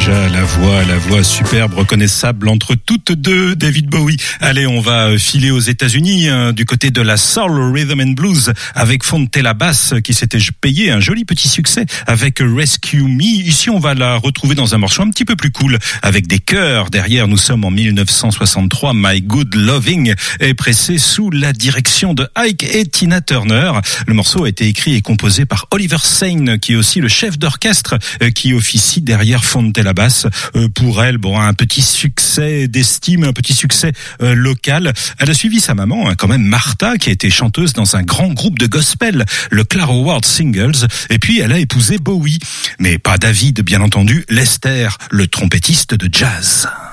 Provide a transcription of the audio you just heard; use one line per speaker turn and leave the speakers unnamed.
déjà la voix superbe, reconnaissable entre toutes deux, David Bowie. Allez, on va filer aux États-Unis, du côté de la soul, rhythm and blues, avec Fontella Bass, qui s'était payé un joli petit succès avec Rescue Me. Ici, on va la retrouver dans un morceau un petit peu plus cool, avec des chœurs. Derrière, nous sommes en 1963. My Good Loving est pressé sous la direction de Ike et Tina Turner. Le morceau a été écrit et composé par Oliver Sane, qui est aussi le chef d'orchestre qui officie derrière Fontella Bass. Pour elle, un petit succès d'estime, un petit succès local. Elle a suivi sa maman, quand même, Martha, qui a été chanteuse dans un grand groupe de gospel, le Clara Ward Singles. Et puis, elle a épousé Bowie. Mais pas David, bien entendu, Lester, le trompettiste de jazz.